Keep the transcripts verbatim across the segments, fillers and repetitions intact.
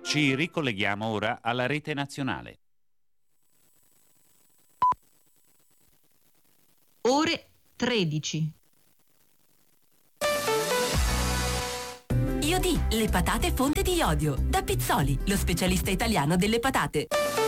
Ci ricolleghiamo ora alla rete nazionale. Ore tredici. Iodi, le patate fonte di iodio. Da Pizzoli, lo specialista italiano delle patate.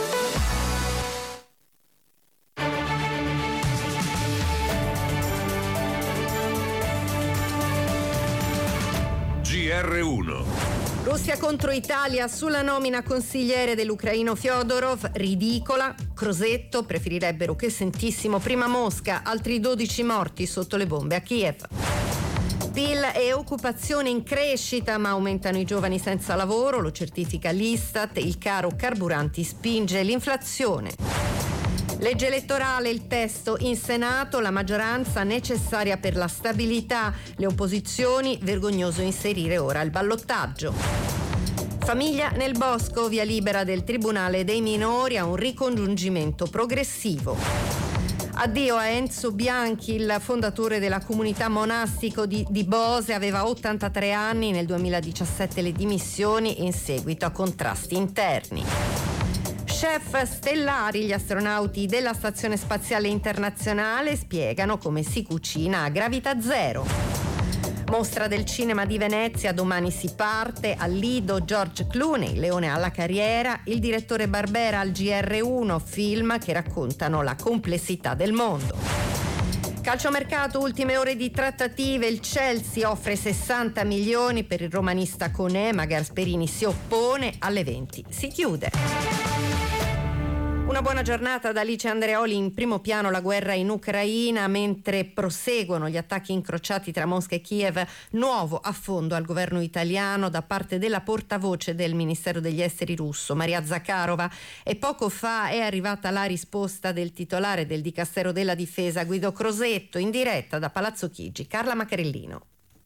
G R uno. Russia contro Italia sulla nomina consigliere dell'ucraino Fyodorov, ridicola. Crosetto, preferirebbero che sentissimo prima Mosca, altri dodici morti sotto le bombe a Kiev. P I L e occupazione in crescita, ma aumentano i giovani senza lavoro, lo certifica l'Istat, il caro carburanti spinge l'inflazione. Legge elettorale, il testo in Senato, la maggioranza necessaria per la stabilità, le opposizioni, vergognoso inserire ora il ballottaggio. Famiglia nel bosco, via libera del Tribunale dei minori a un ricongiungimento progressivo. Addio a Enzo Bianchi, il fondatore della comunità monastico di, di Bose, aveva ottantatré anni, nel duemiladiciassette le dimissioni in seguito a contrasti interni. Chef stellari, gli astronauti della Stazione Spaziale Internazionale spiegano come si cucina a gravità zero. Mostra del cinema di Venezia, domani si parte, al Lido George Clooney, Leone alla carriera, il direttore Barbera al G R uno, film che raccontano la complessità del mondo. Calciomercato, ultime ore di trattative, il Chelsea offre sessanta milioni per il romanista Koné, ma Gasperini si oppone, alle venti si chiude. Una buona giornata da Alice Andreoli. In primo piano la guerra in Ucraina, mentre proseguono gli attacchi incrociati tra Mosca e Kiev, nuovo affondo al governo italiano da parte della portavoce del Ministero degli Esteri russo, Maria Zakharova, e poco fa è arrivata la risposta del titolare del Dicastero della Difesa, Guido Crosetto, in diretta da Palazzo Chigi. Carla Macarellino.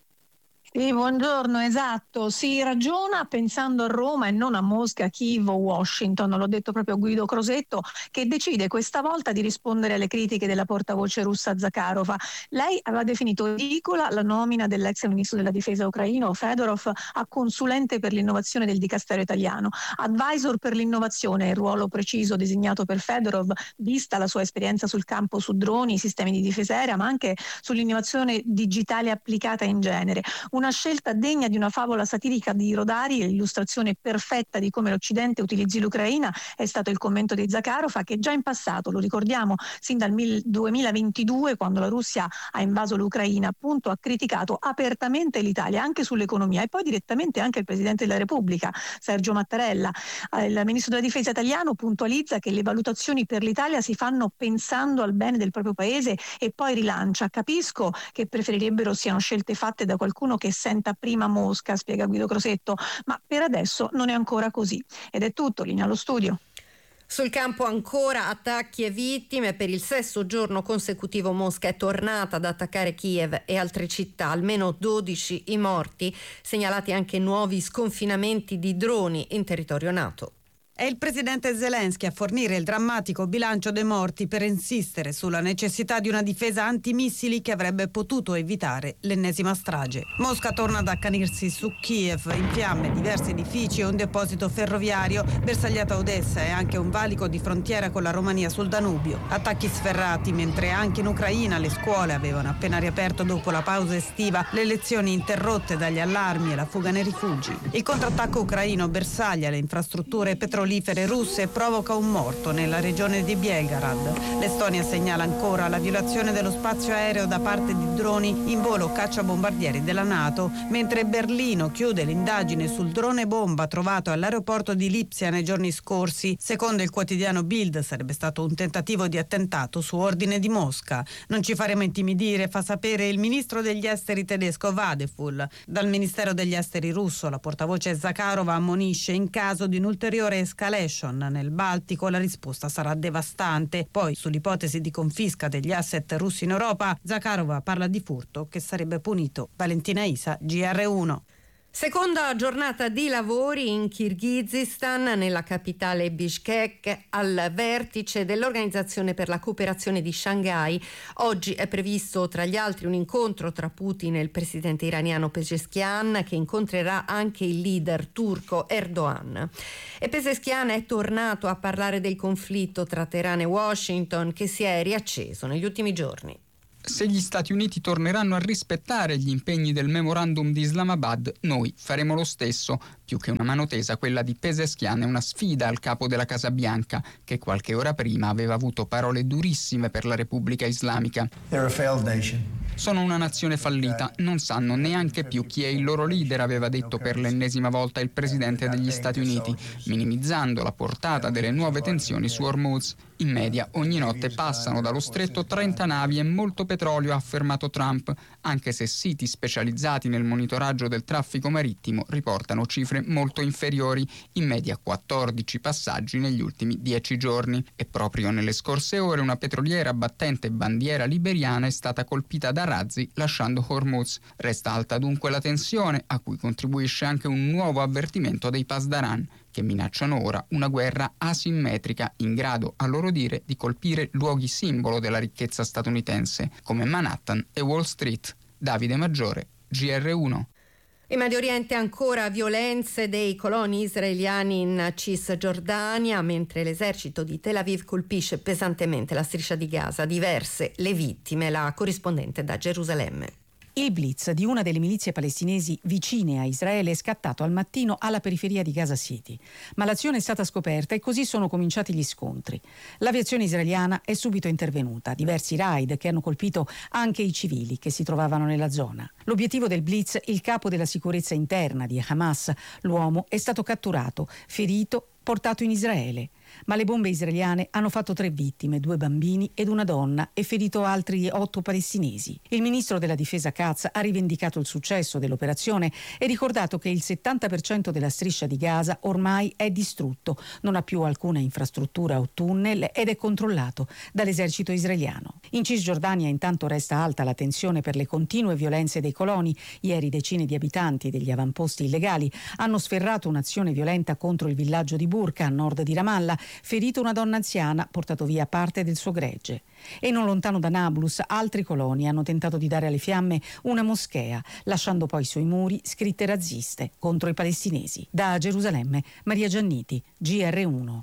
Sì, buongiorno, esatto, si ragiona pensando a Roma e non a Mosca, Kiev o Washington, l'ho detto proprio Guido Crosetto, che decide questa volta di rispondere alle critiche della portavoce russa Zakharova. Lei aveva definito ridicola la nomina dell'ex ministro della difesa ucraino Fedorov a consulente per l'innovazione del Dicastero italiano. Advisor per l'innovazione, il ruolo preciso designato per Fedorov, vista la sua esperienza sul campo su droni, sistemi di difesa aerea, ma anche sull'innovazione digitale applicata in genere. Una scelta degna di una favola satirica di Rodari, l'illustrazione perfetta di come l'Occidente utilizzi l'Ucraina, è stato il commento di Zakharova, che già in passato, lo ricordiamo, sin dal duemilaventidue, quando la Russia ha invaso l'Ucraina, appunto ha criticato apertamente l'Italia anche sull'economia, e poi direttamente anche il Presidente della Repubblica, Sergio Mattarella. Il Ministro della Difesa italiano puntualizza che le valutazioni per l'Italia si fanno pensando al bene del proprio paese, e poi rilancia: capisco che preferirebbero siano scelte fatte da qualcuno che senta prima Mosca, spiega Guido Crosetto, ma per adesso non è ancora così. Ed è tutto, linea allo studio. Sul campo ancora attacchi e vittime. Per il sesto giorno consecutivo Mosca è tornata ad attaccare Kiev e altre città, almeno dodici i morti, segnalati anche nuovi sconfinamenti di droni in territorio NATO. È il presidente Zelensky a fornire il drammatico bilancio dei morti per insistere sulla necessità di una difesa antimissili che avrebbe potuto evitare l'ennesima strage. Mosca torna ad accanirsi su Kiev, in fiamme diversi edifici e un deposito ferroviario, bersagliata a Odessa e anche un valico di frontiera con la Romania sul Danubio. Attacchi sferrati, mentre anche in Ucraina le scuole avevano appena riaperto dopo la pausa estiva, le lezioni interrotte dagli allarmi e la fuga nei rifugi. Il contrattacco ucraino bersaglia le infrastrutture petrolifere russe e provoca un morto nella regione di Belgorod. L'Estonia segnala ancora la violazione dello spazio aereo da parte di droni in volo cacciabombardieri della NATO, mentre Berlino chiude l'indagine sul drone bomba trovato all'aeroporto di Lipsia nei giorni scorsi. Secondo il quotidiano Bild sarebbe stato un tentativo di attentato su ordine di Mosca. Non ci faremo intimidire, fa sapere il ministro degli esteri tedesco Vadeful. Dal Ministero degli esteri russo la portavoce Zakharova ammonisce: in caso di un'ulteriore escalation nel Baltico la risposta sarà devastante. Poi sull'ipotesi di confisca degli asset russi in Europa, Zakharova parla di furto che sarebbe punito. Valentina Isa, G R uno. Seconda giornata di lavori in Kirghizistan, nella capitale Bishkek, al vertice dell'Organizzazione per la cooperazione di Shanghai. Oggi è previsto tra gli altri un incontro tra Putin e il presidente iraniano Pezeshkian, che incontrerà anche il leader turco Erdogan. E Pezeshkian è tornato a parlare del conflitto tra Teheran e Washington, che si è riacceso negli ultimi giorni. Se gli Stati Uniti torneranno a rispettare gli impegni del memorandum di Islamabad, noi faremo lo stesso. Più che una mano tesa, quella di Pezeshkian è una sfida al capo della Casa Bianca, che qualche ora prima aveva avuto parole durissime per la Repubblica Islamica. They're a failed nation. Sono una nazione fallita, non sanno neanche più chi è il loro leader, aveva detto per l'ennesima volta il presidente degli Stati Uniti, minimizzando la portata delle nuove tensioni su Hormuz. In media ogni notte passano dallo stretto trenta navi e molto petrolio, ha affermato Trump, anche se siti specializzati nel monitoraggio del traffico marittimo riportano cifre molto inferiori, in media quattordici passaggi negli ultimi dieci giorni. E proprio nelle scorse ore una petroliera battente bandiera liberiana è stata colpita da razzi lasciando Hormuz. Resta alta dunque la tensione, a cui contribuisce anche un nuovo avvertimento dei Pasdaran, che minacciano ora una guerra asimmetrica in grado, a loro dire, di colpire luoghi simbolo della ricchezza statunitense, come Manhattan e Wall Street. Davide Maggiore, G R uno. In Medio Oriente ancora violenze dei coloni israeliani in Cisgiordania, mentre l'esercito di Tel Aviv colpisce pesantemente la striscia di Gaza. Diverse le vittime, la corrispondente da Gerusalemme. Il blitz di una delle milizie palestinesi vicine a Israele è scattato al mattino alla periferia di Gaza City, ma l'azione è stata scoperta e così sono cominciati gli scontri. L'aviazione israeliana è subito intervenuta, diversi raid che hanno colpito anche i civili che si trovavano nella zona. L'obiettivo del blitz, il capo della sicurezza interna di Hamas, l'uomo è stato catturato, ferito, portato in Israele. Ma le bombe israeliane hanno fatto tre vittime, due bambini ed una donna, e ferito altri otto palestinesi. Il ministro della difesa Katz ha rivendicato il successo dell'operazione e ricordato che il settanta per cento della striscia di Gaza ormai è distrutto, non ha più alcuna infrastruttura o tunnel ed è controllato dall'esercito israeliano. In Cisgiordania intanto resta alta la tensione per le continue violenze dei coloni. Ieri decine di abitanti degli avamposti illegali hanno sferrato un'azione violenta contro il villaggio di Burqa, a nord di Ramallah, ferito una donna anziana, portato via parte del suo gregge. E non lontano da Nablus altri coloni hanno tentato di dare alle fiamme una moschea, lasciando poi sui muri scritte razziste contro i palestinesi. Da Gerusalemme, Maria Gianniti, G R uno.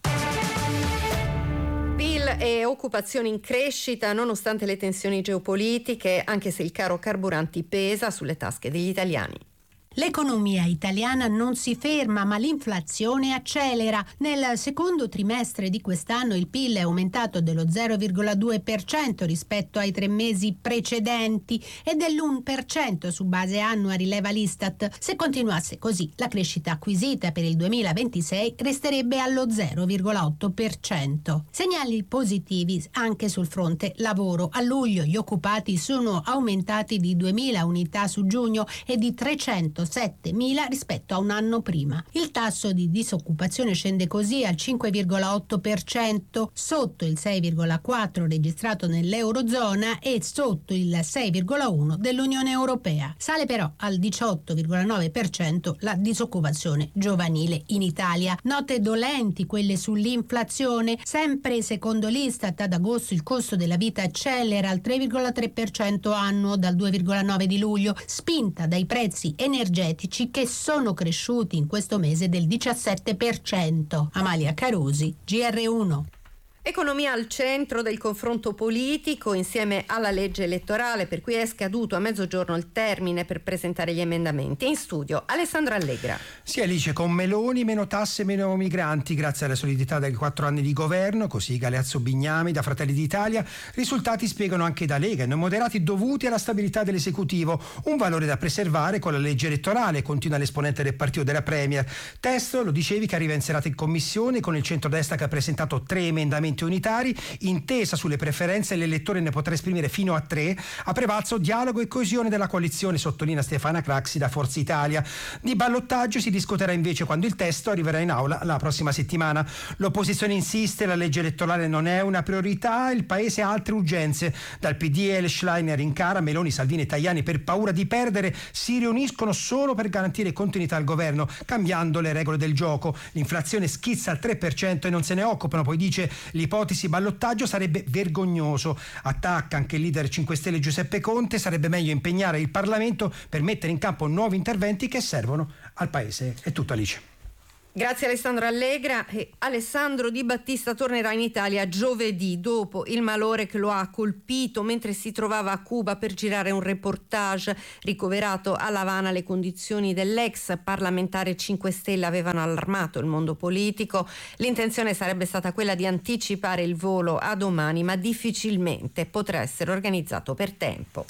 P I L e occupazione in crescita nonostante le tensioni geopolitiche, anche se il caro carburanti pesa sulle tasche degli italiani. L'economia italiana non si ferma, ma l'inflazione accelera. Nel secondo trimestre di quest'anno il P I L è aumentato dello zero virgola due per cento rispetto ai tre mesi precedenti e dell'uno per cento su base annua, rileva l'Istat. Se continuasse così, la crescita acquisita per il duemilaventisei resterebbe allo zero virgola otto per cento. Segnali positivi anche sul fronte lavoro. A luglio gli occupati sono aumentati di duemila unità su giugno e di trecentosettemila rispetto a un anno prima. Il tasso di disoccupazione scende così al cinque virgola otto per cento, sotto il sei virgola quattro per cento registrato nell'Eurozona e sotto il sei virgola uno per cento dell'Unione Europea. Sale però al diciotto virgola nove per cento la disoccupazione giovanile in Italia. Note dolenti quelle sull'inflazione. Sempre secondo l'Istat, ad agosto il costo della vita accelera al tre virgola tre per cento annuo dal due virgola nove per cento di luglio, spinta dai prezzi energetici che sono cresciuti in questo mese del diciassette per cento. Amalia Carosi, G R uno. Economia al centro del confronto politico insieme alla legge elettorale, per cui è scaduto a mezzogiorno il termine per presentare gli emendamenti. In studio Alessandra Allegra. Sì, Alice, con Meloni meno tasse, meno migranti, grazie alla solidità dei quattro anni di governo, così Galeazzo Bignami da Fratelli d'Italia, risultati spiegano anche da Lega, non moderati dovuti alla stabilità dell'esecutivo, un valore da preservare con la legge elettorale, continua l'esponente del partito della Premier. Testo, lo dicevi, che arriva in serata in commissione con il centrodestra che ha presentato tre emendamenti parlamenti unitari, intesa sulle preferenze, l'elettore ne potrà esprimere fino a tre, ha prevalso dialogo e coesione della coalizione, sottolinea Stefania Craxi da Forza Italia. Di ballottaggio si discuterà invece quando il testo arriverà in aula la prossima settimana. L'opposizione insiste, la legge elettorale non è una priorità, il paese ha altre urgenze. Dal P D L Schleiner in cara, Meloni, Salvini e Tajani, per paura di perdere, si riuniscono solo per garantire continuità al governo, cambiando le regole del gioco. L'inflazione schizza al tre per cento e non se ne occupano, poi dice l'ipotesi ballottaggio sarebbe vergognoso. Attacca anche il leader cinque Stelle Giuseppe Conte, sarebbe meglio impegnare il Parlamento per mettere in campo nuovi interventi che servono al paese. È tutto, Alice. Grazie Alessandro Allegra. E Alessandro Di Battista tornerà in Italia giovedì dopo il malore che lo ha colpito mentre si trovava a Cuba per girare un reportage. Ricoverato a L'Avana, le condizioni dell'ex parlamentare cinque Stelle avevano allarmato il mondo politico. L'intenzione sarebbe stata quella di anticipare il volo a domani, ma difficilmente potrà essere organizzato per tempo.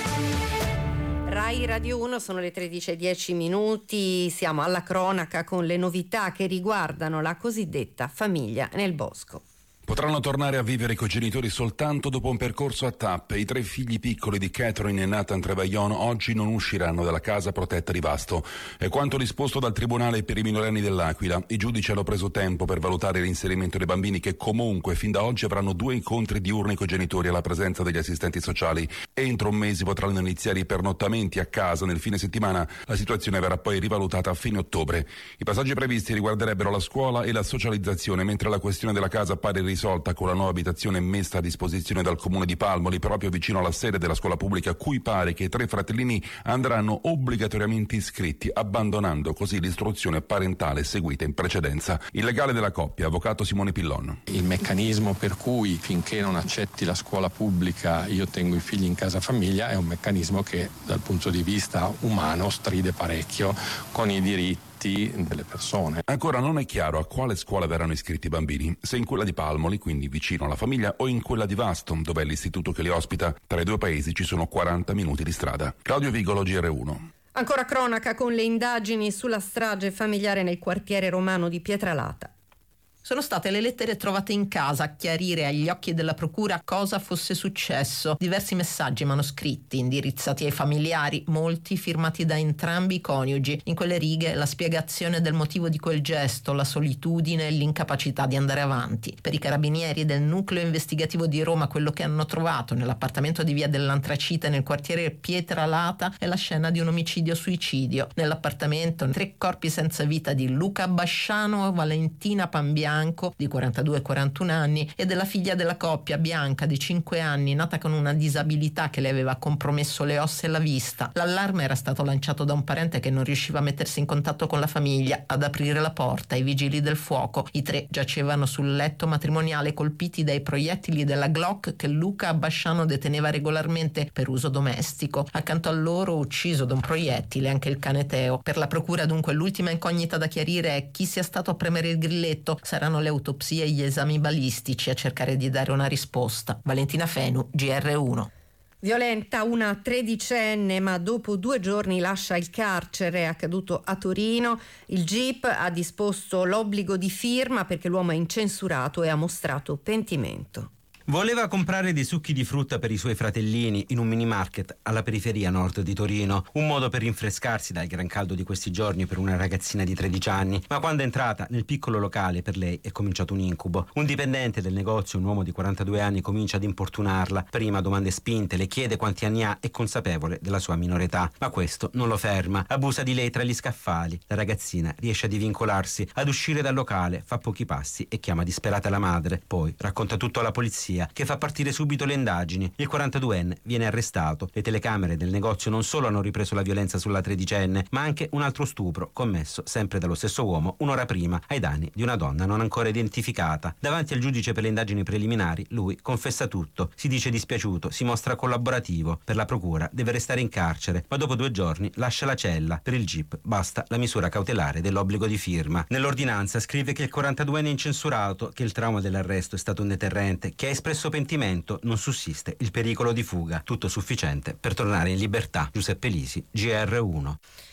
Rai Radio uno, sono le tredici e dieci minuti, siamo alla cronaca con le novità che riguardano la cosiddetta famiglia nel bosco. Potranno tornare a vivere coi genitori soltanto dopo un percorso a tappe. I tre figli piccoli di Catherine e Nathan Trevaillon oggi non usciranno dalla casa protetta di Vasto. È quanto disposto dal Tribunale per i minorenni dell'Aquila. I giudici hanno preso tempo per valutare l'inserimento dei bambini che comunque fin da oggi avranno due incontri diurni coi genitori alla presenza degli assistenti sociali. Entro un mese potranno iniziare i pernottamenti a casa. Nel fine settimana la situazione verrà poi rivalutata a fine ottobre. I passaggi previsti riguarderebbero la scuola e la socializzazione, mentre la questione della casa appare risolta con la nuova abitazione messa a disposizione dal comune di Palmoli, proprio vicino alla sede della scuola pubblica, a cui pare che i tre fratellini andranno obbligatoriamente iscritti, abbandonando così l'istruzione parentale seguita in precedenza. Il legale della coppia, avvocato Simone Pillon. Il meccanismo per cui finché non accetti la scuola pubblica io tengo i figli in casa famiglia è un meccanismo che dal punto di vista umano stride parecchio con i diritti delle persone. Ancora non è chiaro a quale scuola verranno iscritti i bambini, se in quella di Palmoli, quindi vicino alla famiglia, o in quella di Vasto, dove è l'istituto che li ospita. Tra i due paesi ci sono quaranta minuti di strada. Claudio Vigolo, G R uno. Ancora cronaca con le indagini sulla strage familiare nel quartiere romano di Pietralata. Sono state le lettere trovate in casa a chiarire agli occhi della procura cosa fosse successo. Diversi messaggi manoscritti indirizzati ai familiari, molti firmati da entrambi i coniugi. In quelle righe la spiegazione del motivo di quel gesto, la solitudine e l'incapacità di andare avanti. Per i carabinieri del nucleo investigativo di Roma, quello che hanno trovato nell'appartamento di via dell'Antracite nel quartiere Pietralata è la scena di un omicidio-suicidio. Nell'appartamento tre corpi senza vita di Luca Basciano, Valentina Pambianco di quarantadue e quarantuno anni e della figlia della coppia, Bianca di cinque anni, nata con una disabilità che le aveva compromesso le ossa e la vista. L'allarme era stato lanciato da un parente che non riusciva a mettersi in contatto con la famiglia, ad aprire la porta ai vigili del fuoco. I tre giacevano sul letto matrimoniale colpiti dai proiettili della Glock che Luca Basciano deteneva regolarmente per uso domestico. Accanto a loro, ucciso da un proiettile, anche il cane Teo. Per la procura dunque l'ultima incognita da chiarire è chi sia stato a premere il grilletto. Saranno le autopsie e gli esami balistici a cercare di dare una risposta. Valentina Fenu, G R uno. Violenta una tredicenne, ma dopo due giorni lascia il carcere. È accaduto a Torino. Il G I P ha disposto l'obbligo di firma perché l'uomo è incensurato e ha mostrato pentimento. Voleva comprare dei succhi di frutta per i suoi fratellini in un mini market alla periferia nord di Torino, un modo per rinfrescarsi dal gran caldo di questi giorni per una ragazzina di tredici anni, ma quando è entrata nel piccolo locale per lei è cominciato un incubo. Un dipendente del negozio, un uomo di quarantadue anni, comincia ad importunarla, prima domande spinte, le chiede quanti anni ha e consapevole della sua minore età, ma questo non lo ferma, abusa di lei tra gli scaffali. La ragazzina riesce a divincolarsi, ad uscire dal locale, fa pochi passi e chiama disperata la madre, poi racconta tutto alla polizia che fa partire subito le indagini. Il quarantaduenne viene arrestato. Le telecamere del negozio non solo hanno ripreso la violenza sulla tredicenne, ma anche un altro stupro commesso sempre dallo stesso uomo un'ora prima ai danni di una donna non ancora identificata. Davanti al giudice per le indagini preliminari lui confessa tutto, si dice dispiaciuto, si mostra collaborativo. Per la procura deve restare in carcere, ma dopo due giorni lascia la cella. Per il G I P basta la misura cautelare dell'obbligo di firma. Nell'ordinanza scrive che il quarantaduenne è incensurato, che il trauma dell'arresto è stato un deterrente, che ha espresso pentimento, non sussiste il pericolo di fuga, tutto sufficiente per tornare in libertà. Giuseppe Lisi, G R uno.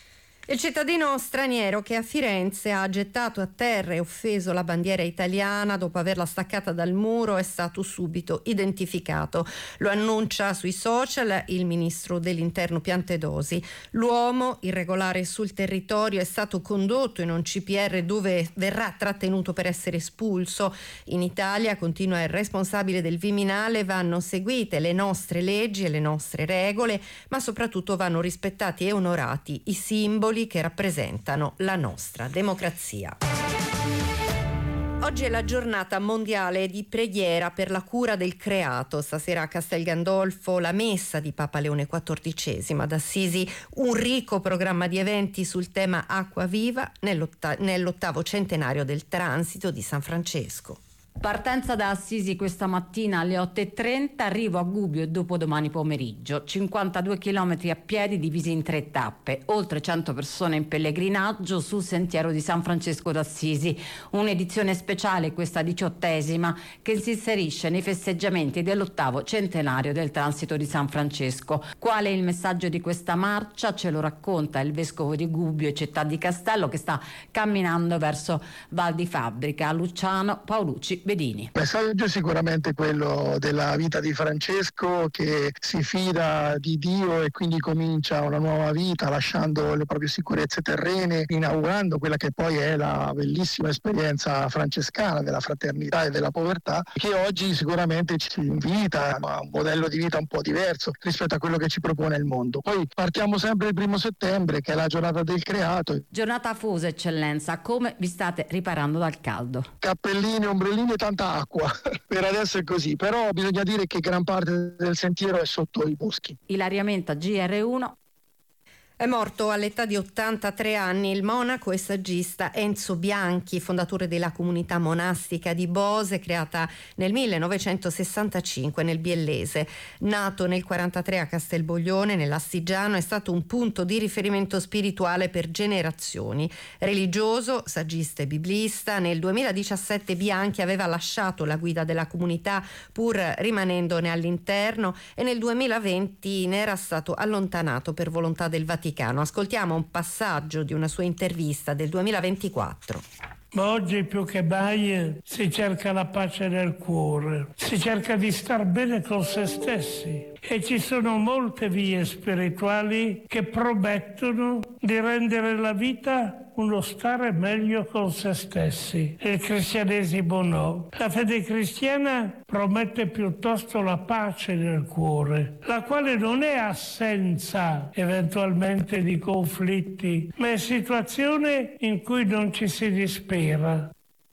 Il cittadino straniero che a Firenze ha gettato a terra e offeso la bandiera italiana dopo averla staccata dal muro è stato subito identificato. Lo annuncia sui social il ministro dell'Interno Piantedosi. L'uomo, irregolare sul territorio, è stato condotto in un C P R dove verrà trattenuto per essere espulso. In Italia, continua il responsabile del Viminale, vanno seguite le nostre leggi e le nostre regole, ma soprattutto vanno rispettati e onorati i simboli che rappresentano la nostra democrazia. Oggi è la giornata mondiale di preghiera per la cura del creato. Stasera a Castel Gandolfo la messa di Papa Leone quattordicesimo. Ad Assisi un ricco programma di eventi sul tema acqua viva nell'otta- nell'ottavo centenario del transito di San Francesco. Partenza da Assisi questa mattina alle otto e trenta, arrivo a Gubbio dopodomani pomeriggio. cinquantadue chilometri a piedi divisi in tre tappe, oltre cento persone in pellegrinaggio sul sentiero di San Francesco d'Assisi. Un'edizione speciale, questa diciottesima, che si inserisce nei festeggiamenti dell'ottavo centenario del transito di San Francesco. Qual è il messaggio di questa marcia? Ce lo racconta il vescovo di Gubbio e Città di Castello, che sta camminando verso Val di Fabbrica. Luciano Paolucci Bedini. Il messaggio è sicuramente quello della vita di Francesco, che si fida di Dio e quindi comincia una nuova vita lasciando le proprie sicurezze terrene, inaugurando quella che poi è la bellissima esperienza francescana della fraternità e della povertà, che oggi sicuramente ci invita a un modello di vita un po' diverso rispetto a quello che ci propone il mondo. Poi partiamo sempre il primo settembre, che è la giornata del creato. Giornata afosa, eccellenza, come vi state riparando dal caldo? Cappellini, ombrellini e tanta acqua. Per adesso è così, però bisogna dire che gran parte del sentiero è sotto i boschi. Ilaria Menta, G R uno. È morto all'età di ottantatré anni il monaco e saggista Enzo Bianchi, fondatore della comunità monastica di Bose, creata nel millenovecentosessantacinque nel Biellese. Nato nel quarantatré a Castelboglione, nell'Astigiano, è stato un punto di riferimento spirituale per generazioni. Religioso, saggista e biblista, nel duemiladiciassette Bianchi aveva lasciato la guida della comunità pur rimanendone all'interno e nel duemilaventi ne era stato allontanato per volontà del Vaticano. Ascoltiamo un passaggio di una sua intervista del duemilaventiquattro. Ma oggi più che mai si cerca la pace nel cuore, si cerca di star bene con se stessi e ci sono molte vie spirituali che promettono di rendere la vita uno stare meglio con se stessi. Il cristianesimo no. La fede cristiana promette piuttosto la pace nel cuore, la quale non è assenza eventualmente di conflitti, ma è situazione in cui non ci si dispera.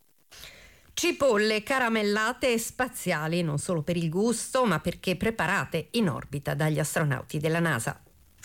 Cipolle caramellate e spaziali, non solo per il gusto, ma perché preparate in orbita dagli astronauti della NASA.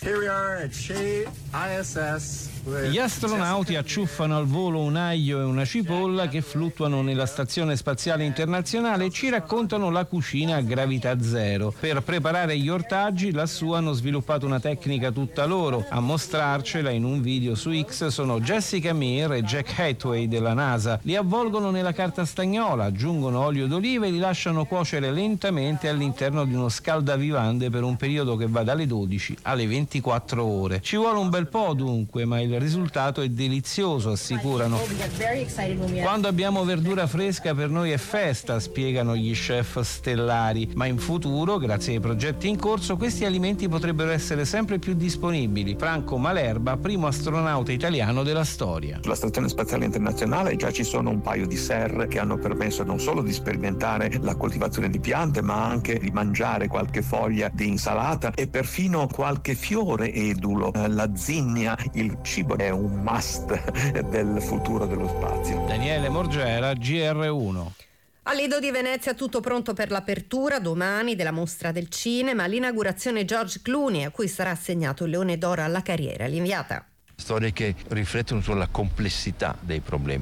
Gli astronauti acciuffano al volo un aglio e una cipolla che fluttuano nella Stazione Spaziale Internazionale e ci raccontano la cucina a gravità zero. Per preparare gli ortaggi lassù hanno sviluppato una tecnica tutta loro. A mostrarcela in un video su X sono Jessica Meir e Jack Hathaway della NASA. Li avvolgono nella carta stagnola, aggiungono olio d'oliva e li lasciano cuocere lentamente all'interno di uno scaldavivande per un periodo che va dalle dodici alle ventiquattro ore. Ci vuole un bel po' dunque, ma il risultato è delizioso, assicurano. Quando abbiamo verdura fresca per noi è festa, spiegano gli chef stellari, ma in futuro, grazie ai progetti in corso, questi alimenti potrebbero essere sempre più disponibili. Franco Malerba, primo astronauta italiano della storia. Sulla Stazione Spaziale Internazionale già ci sono un paio di serre che hanno permesso non solo di sperimentare la coltivazione di piante, ma anche di mangiare qualche foglia di insalata e perfino qualche fiore edulo. La zinnia, il cibo è un must del futuro dello spazio. Daniele Morgera, G R uno. A Lido di Venezia tutto pronto per l'apertura domani della mostra del cinema, l'inaugurazione George Clooney, a cui sarà assegnato il Leone d'Oro alla carriera. L'inviata. Storie che riflettono sulla complessità dei problemi. Il direttore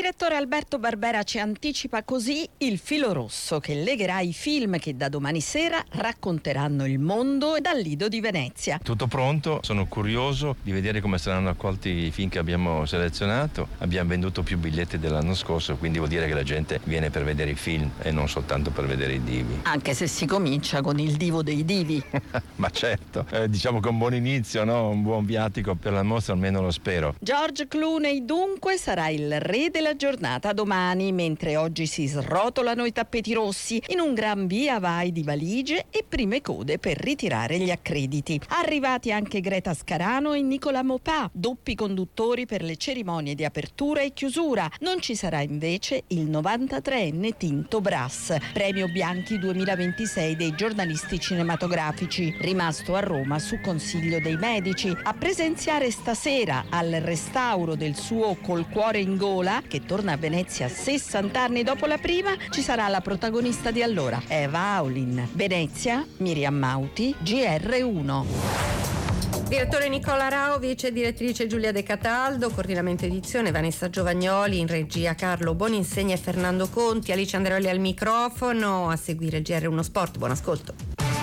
direttore Alberto Barbera ci anticipa così il filo rosso che legherà i film che da domani sera racconteranno il mondo dal Lido di Venezia. Tutto pronto, sono curioso di vedere come saranno accolti i film che abbiamo selezionato. Abbiamo venduto più biglietti dell'anno scorso, quindi vuol dire che la gente viene per vedere i film e non soltanto per vedere i divi. Anche se si comincia con il divo dei divi. Ma certo, eh, diciamo che un buon inizio, no? Un buon viatico per la mostra, almeno lo spero. George Clooney dunque sarà il re della giornata domani, mentre oggi si srotolano i tappeti rossi in un gran via vai di valigie e prime code per ritirare gli accrediti. Arrivati anche Greta Scarano e Nicola Mopà, doppi conduttori per le cerimonie di apertura e chiusura. Non ci sarà invece il novantatreenne Tinto Brass, premio Bianchi duemilaventisei dei giornalisti cinematografici, rimasto a Roma su consiglio dei medici. A presenziare stasera al restauro del suo Col cuore in gola, che torna a Venezia sessanta anni dopo la prima, ci sarà la protagonista di allora, Eva Aulin. Venezia, Miriam Mauti, G R uno. Direttore Nicola Rao, vice direttrice Giulia De Cataldo, coordinamento edizione Vanessa Giovagnoli, in regia Carlo Boninsegna e Fernando Conti, Alice Andreoli al microfono, a seguire G R uno Sport. Buon ascolto.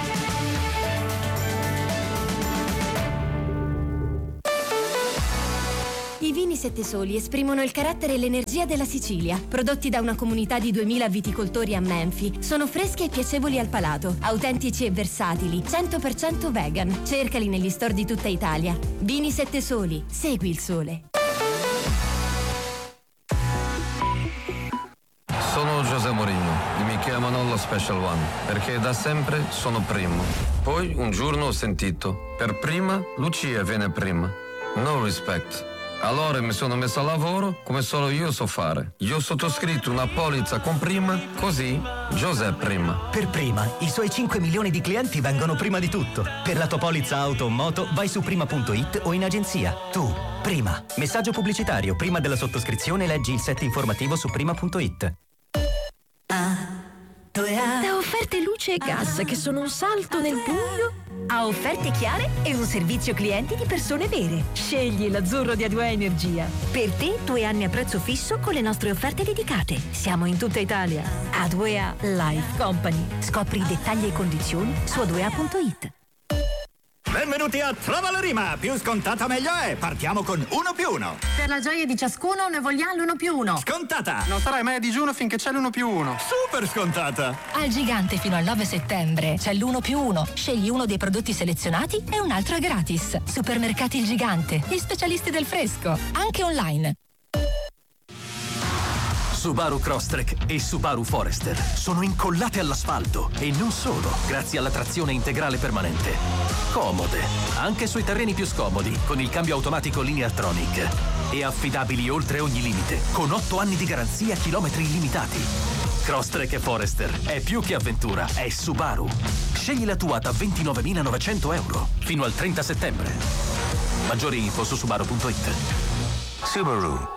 I vini Sette Soli esprimono il carattere e l'energia della Sicilia. Prodotti da una comunità di duemila viticoltori a Menfi, sono freschi e piacevoli al palato, autentici e versatili, cento per cento vegan. Cercali negli store di tutta Italia. Vini Sette Soli, segui il sole. Sono José Mourinho e mi chiamano lo Special One perché da sempre sono primo. Poi un giorno ho sentito, per prima Lucia viene prima. No respect. Allora mi sono messo a lavoro come solo io so fare. Io ho sottoscritto una polizza con Prima, così José Prima. Per Prima, i suoi cinque milioni di clienti vengono prima di tutto. Per la tua polizza auto o moto vai su prima punto it o in agenzia. Tu, Prima. Messaggio pubblicitario. Prima della sottoscrizione leggi il set informativo su prima punto it. Da offerte luce e gas che sono un salto nel buio a offerte chiare e un servizio clienti di persone vere. Scegli l'azzurro di A due A Energia. Per te due anni a prezzo fisso con le nostre offerte dedicate. Siamo in tutta Italia. A due A Life Company. Scopri i dettagli e condizioni su a due a punto it. Benvenuti a Trova la Rima, più scontata meglio è, partiamo con uno più uno. Per la gioia di ciascuno ne vogliamo l'uno più uno. Scontata! Non starai mai a digiuno finché c'è l'uno più uno. Super scontata! Al Gigante fino al nove settembre c'è l'uno più uno. Scegli uno dei prodotti selezionati e un altro è gratis. Supermercati Il Gigante, gli specialisti del fresco, anche online. Subaru Crosstrek e Subaru Forester sono incollate all'asfalto e non solo, grazie alla trazione integrale permanente. Comode, anche sui terreni più scomodi, con il cambio automatico Lineartronic. E affidabili oltre ogni limite, con otto anni di garanzia e chilometri illimitati. Crosstrek e Forester è più che avventura, è Subaru. Scegli la tua da ventinovemilanovecento euro fino al trenta settembre. Maggiori info su subaru punto it. Subaru.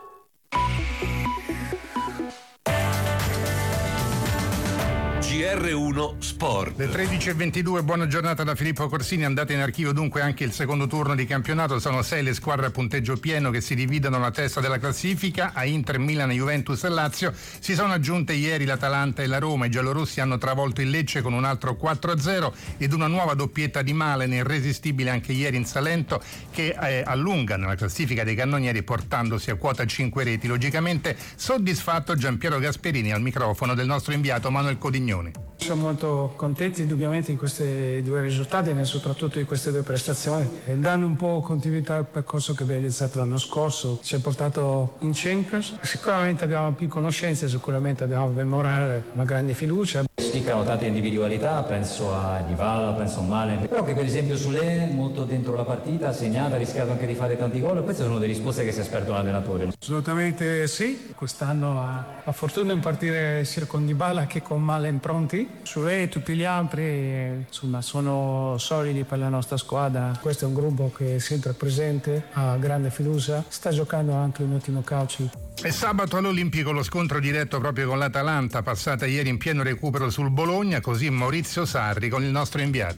G R uno Sport. Le tredici e ventidue, buona giornata da Filippo Corsini. Andate in archivio dunque anche il secondo turno di campionato. Sono sei le squadre a punteggio pieno che si dividono alla testa della classifica. A Inter, Milan, Juventus e Lazio si sono aggiunte ieri l'Atalanta e la Roma. I giallorossi hanno travolto il Lecce con un altro quattro a zero ed una nuova doppietta di Malen, irresistibile anche ieri in Salento, che eh, allunga nella classifica dei cannonieri portandosi a quota cinque reti. Logicamente soddisfatto Giampiero Gasperini al microfono del nostro inviato Manuel Codignoni. Siamo molto contenti indubbiamente di questi due risultati e soprattutto di queste due prestazioni, e danno un po' continuità al percorso che abbiamo iniziato l'anno scorso. Ci ha portato in Champions, sicuramente abbiamo più conoscenze, sicuramente abbiamo per morale una grande fiducia. Spiccano tante individualità, penso a Dybala, penso a Malen, però che per esempio Sule molto dentro la partita, ha segnato, ha rischiato anche di fare tanti gol, e queste sono le risposte che si aspetta l'allenatore. Assolutamente sì, quest'anno ha la fortuna di partire sia con Dybala che con Malen pronti. Sule e tutti gli altri insomma sono solidi per la nostra squadra. Questo è un gruppo che è sempre presente, ha grande fiducia, sta giocando anche un ottimo calcio. E sabato all'Olimpico lo scontro diretto proprio con l'Atalanta, passata ieri in pieno recupero sul Bologna, così Maurizio Sarri con il nostro inviato.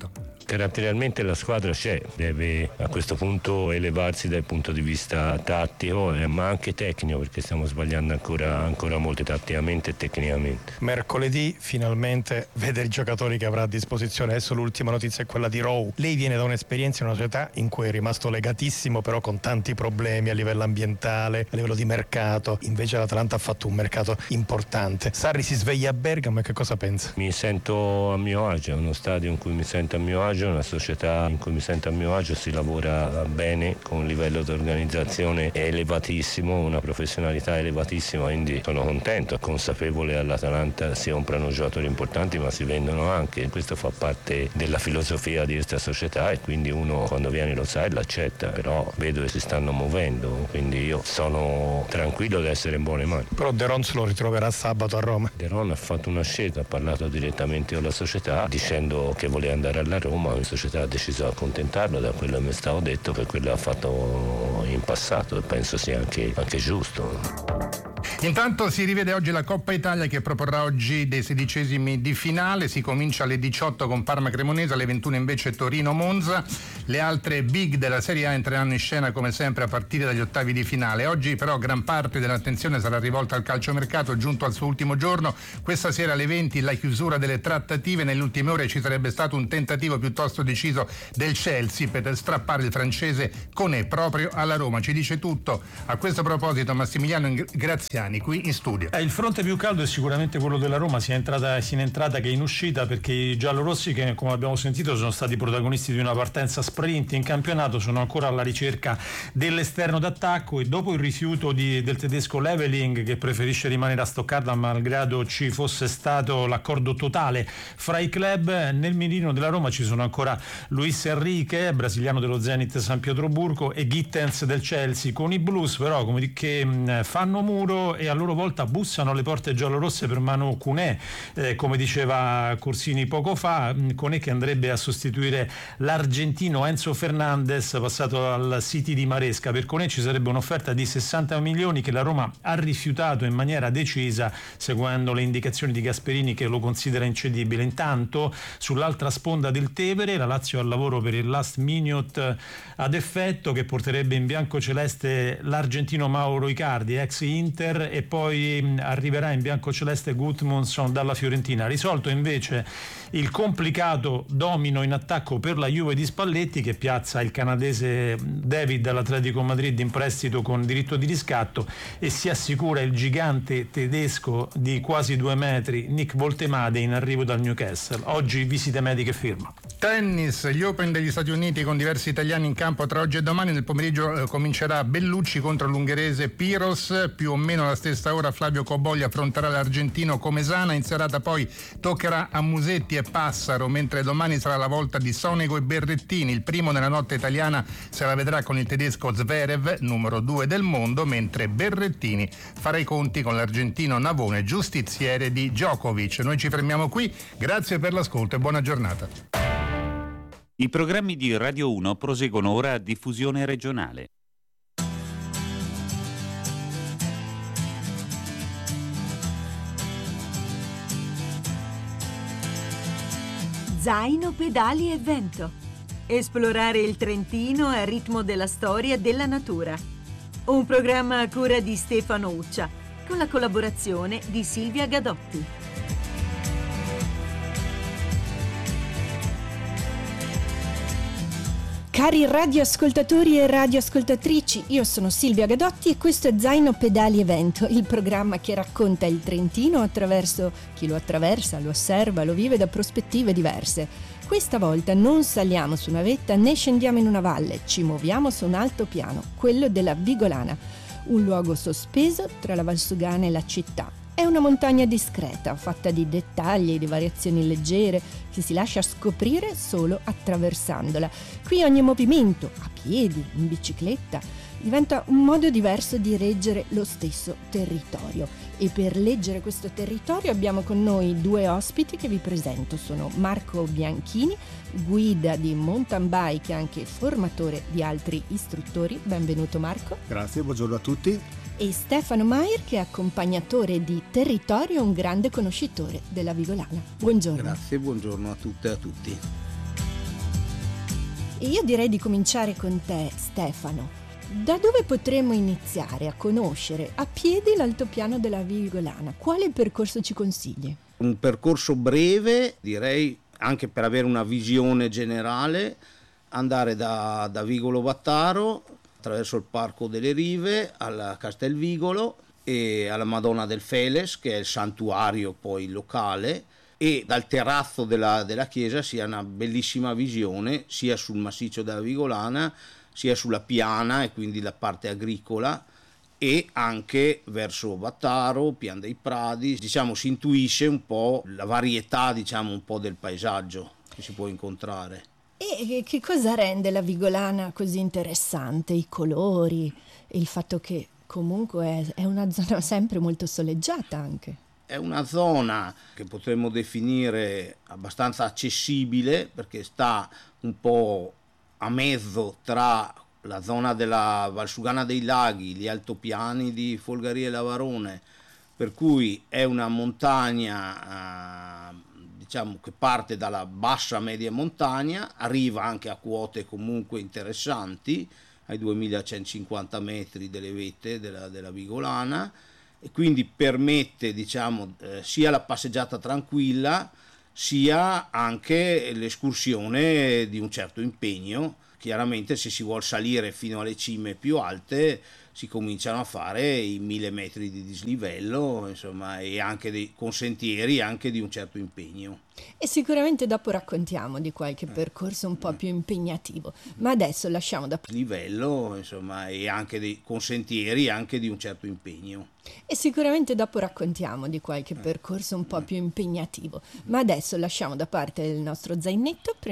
Caratterialmente la squadra c'è, deve a questo punto elevarsi dal punto di vista tattico, eh, ma anche tecnico, perché stiamo sbagliando ancora, ancora molto tatticamente e tecnicamente. Mercoledì finalmente vede i giocatori che avrà a disposizione. Adesso l'ultima notizia è quella di Rowe. Lei viene da un'esperienza in una società in cui è rimasto legatissimo, però con tanti problemi a livello ambientale, a livello di mercato. Invece l'Atalanta ha fatto un mercato importante. Sarri si sveglia a Bergamo e che cosa pensa? Mi sento a mio agio, è uno stadio in cui mi sento a mio agio, una società in cui mi sento a mio agio, si lavora bene con un livello di organizzazione elevatissimo, una professionalità elevatissima, quindi sono contento, consapevole all'Atalanta si comprano giocatori importanti ma si vendono anche, questo fa parte della filosofia di questa società e quindi uno quando viene lo sa e l'accetta, però vedo che si stanno muovendo, quindi io sono tranquillo di essere in buone mani. Però De Ron se lo ritroverà sabato a Roma. De Ron ha fatto una scelta, ha parlato direttamente con la società dicendo che voleva andare alla Roma, la società ha deciso di accontentarlo, da quello che mi è stato detto, per quello che ha fatto in passato e penso sia anche, anche giusto. Intanto si rivede oggi la Coppa Italia che proporrà oggi dei sedicesimi di finale, si comincia alle diciotto con Parma Cremonese, alle ventuno invece Torino Monza, le altre big della Serie A entreranno in scena come sempre a partire dagli ottavi di finale. Oggi però gran parte dell'attenzione sarà rivolta al calciomercato giunto al suo ultimo giorno, questa sera alle venti la chiusura delle trattative, nelle ultime ore ci sarebbe stato un tentativo piuttosto deciso del Chelsea per strappare il francese Koné proprio alla Roma. Ci dice tutto a questo proposito Massimiliano Graziani qui in studio. Eh, il fronte più caldo è sicuramente quello della Roma, sia entrata, sia in entrata che in uscita, perché i giallorossi, che come abbiamo sentito sono stati protagonisti di una partenza sprint in campionato, sono ancora alla ricerca dell'esterno d'attacco e dopo il rifiuto di, del tedesco Leveling, che preferisce rimanere a Stoccarda malgrado ci fosse stato l'accordo totale fra i club, nel mirino della Roma ci sono ancora Luis Enrique, brasiliano dello Zenit San Pietroburgo, e Gittens del Chelsea, con i blues però come che mh, fanno muro e a loro volta bussano alle porte giallorosse per Manu Koné, eh, come diceva Corsini poco fa, Koné che andrebbe a sostituire l'argentino Enzo Fernandez passato al City di Maresca. Per Koné ci sarebbe un'offerta di sessanta milioni che la Roma ha rifiutato in maniera decisa, seguendo le indicazioni di Gasperini che lo considera incedibile. Intanto sull'altra sponda del Tevere la Lazio ha al lavoro per il last minute ad effetto che porterebbe in biancoceleste l'argentino Mauro Icardi, ex Inter, e poi arriverà in biancoceleste Gudmundsson dalla Fiorentina. Risolto invece il complicato domino in attacco per la Juve di Spalletti, che piazza il canadese David all'Atletico Madrid in prestito con diritto di riscatto e si assicura il gigante tedesco di quasi due metri Nick Voltemade in arrivo dal Newcastle. Oggi visite mediche e firma. Tennis, gli Open degli Stati Uniti con diversi italiani in campo tra oggi e domani. Nel pomeriggio eh, comincerà Bellucci contro l'ungherese Piros, più o meno alla stessa ora Flavio Cobogli affronterà l'argentino Comesana, in serata poi toccherà a Musetti e Passaro, mentre domani sarà la volta di Sonego e Berrettini. Il primo nella notte italiana se la vedrà con il tedesco Zverev, numero due del mondo, mentre Berrettini farà i conti con l'argentino Navone, giustiziere di Djokovic. Noi ci fermiamo qui, grazie per l'ascolto e buona giornata. I programmi di Radio uno proseguono ora a diffusione regionale. Zaino, pedali e vento. Esplorare il Trentino al ritmo della storia e della natura. Un programma a cura di Stefano Uccia, con la collaborazione di Silvia Gadotti. Cari radioascoltatori e radioascoltatrici, io sono Silvia Gadotti e questo è Zaino, pedali e vento, il programma che racconta il Trentino attraverso chi lo attraversa, lo osserva, lo vive da prospettive diverse. Questa volta non saliamo su una vetta né scendiamo in una valle, ci muoviamo su un altopiano, quello della Vigolana, un luogo sospeso tra la Valsugana e la città. È una montagna discreta, fatta di dettagli, di variazioni leggere, che si lascia scoprire solo attraversandola. Qui ogni movimento, a piedi, in bicicletta, diventa un modo diverso di reggere lo stesso territorio. E per leggere questo territorio abbiamo con noi due ospiti che vi presento. Sono Marco Bianchini, guida di mountain bike e anche formatore di altri istruttori. Benvenuto Marco. Grazie, buongiorno a tutti. E Stefano Maier, che è accompagnatore di territorio e un grande conoscitore della Vigolana. Buongiorno. Grazie, buongiorno a tutte e a tutti. Io direi di cominciare con te, Stefano. Da dove potremmo iniziare a conoscere a piedi l'altopiano della Vigolana? Quale percorso ci consigli? Un percorso breve, direi, anche per avere una visione generale, andare da, da Vigolo Vattaro, attraverso il Parco delle Rive, alla Castelvigolo e alla Madonna del Feles, che è il santuario poi locale, e dal terrazzo della, della chiesa si ha una bellissima visione sia sul massiccio della Vigolana sia sulla piana e quindi la parte agricola, e anche verso Vattaro, Pian dei Pradi. Diciamo, si intuisce un po' la varietà, diciamo, un po' del paesaggio che si può incontrare. E che cosa rende la Vigolana così interessante? I colori, il fatto che comunque è, è una zona sempre molto soleggiata anche. È una zona che potremmo definire abbastanza accessibile, perché sta un po' a mezzo tra la zona della Valsugana dei Laghi, gli altopiani di Folgaria e Lavarone, per cui è una montagna eh, diciamo che parte dalla bassa media montagna, arriva anche a quote comunque interessanti, ai duemilacentocinquanta metri delle vette della, della Vigolana, e quindi permette, diciamo, eh, sia la passeggiata tranquilla sia anche l'escursione di un certo impegno. Chiaramente, se si vuol salire fino alle cime più alte, si cominciano a fare i mille metri di dislivello, insomma, e anche dei, con sentieri anche di un certo impegno. E sicuramente dopo raccontiamo di qualche percorso un po' più impegnativo, ma adesso lasciamo da livello, insomma, e anche dei, con sentieri anche di un certo impegno. E sicuramente dopo raccontiamo di qualche percorso un po' più impegnativo, ma adesso lasciamo da parte il nostro zainetto.